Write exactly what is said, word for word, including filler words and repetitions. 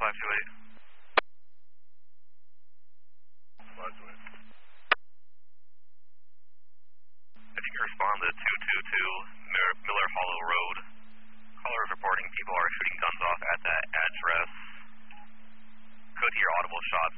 five two eight. five two eight. If you can respond to two two two Miller Hollow Road. Caller is reporting people are shooting guns off at that address. Could hear audible shots